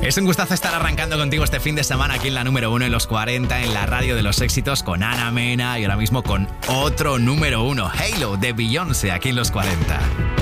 Es un gustazo estar arrancando contigo este fin de semana aquí en la número 1 en los 40, en la radio de los éxitos, con Ana Mena y ahora mismo con otro número 1, Halo de Beyoncé, aquí en los 40.